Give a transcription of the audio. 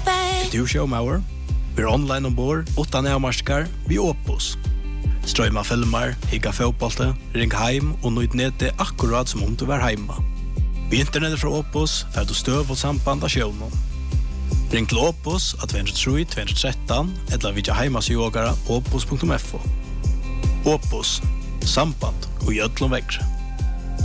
Du showmauer. Vi online ombord, utan avmarskar, vi Opus. Strøyma filmer, higga fotbollte, ring heim og nøyd nede akkurat som om du var heima. Vi internettet fra Opus får du støv og samband av sjøvnen. Ring til Opus av 203-213 eller vidja heimasjogara opus.fo. Opus, samband og gjødlom vekkre.